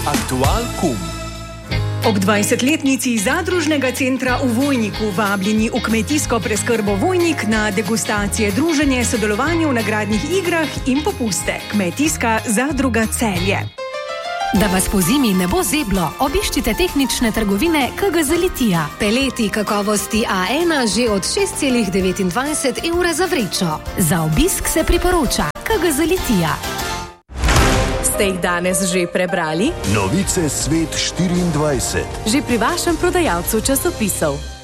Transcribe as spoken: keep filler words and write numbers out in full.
Aktual kum. Ob dvajsetletnici zadružnega centra v Vojniku vabljeni v kmetijsko preskrbo Vojnik na degustacije, druženje, sodelovanje v nagradnih igrah in popuste. Kmetijska zadruga Celje. Da vas po zimi ne bo zeblo, obiščite tehnične trgovine K G Zalitija. Peleti kakovosti A ena že od šest celih devetindvajset evra za vrečo. Za obisk se priporoča K G Zalitija. Ste jih danes že prebrali? Novice Svet štiriindvajset. Že pri vašem prodajalcu časopisov.